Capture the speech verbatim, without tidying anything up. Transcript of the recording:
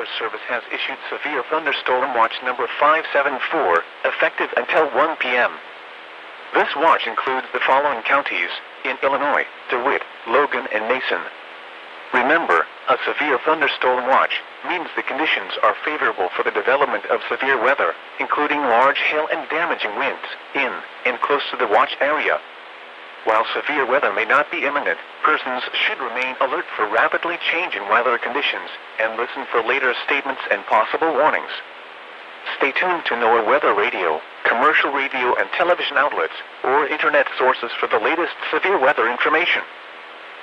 Weather Service has issued Severe Thunderstorm Watch number five seven four, effective until one p m This watch includes the following counties in Illinois: DeWitt, Logan, and Mason. Remember, a severe thunderstorm watch means the conditions are favorable for the development of severe weather, including large hail and damaging winds, in and close to the watch area. While severe weather may not be imminent, persons should remain alert for rapidly changing weather conditions and listen for later statements and possible warnings. Stay tuned to NOAA Weather Radio, commercial radio and television outlets, or internet sources for the latest severe weather information.